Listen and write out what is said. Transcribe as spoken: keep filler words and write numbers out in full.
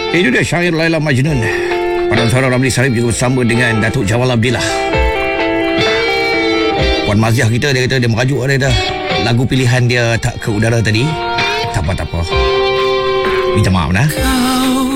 Itu dia syair Laila Majnun. Paduan suara Ramli Sarip juga bersama dengan Datuk Jawal Abdillah. Puan Maziah kita, dia kata dia merajuk dia dah. Lagu pilihan dia tak ke udara tadi. Tak apa, tak apa. Minta maaf lah.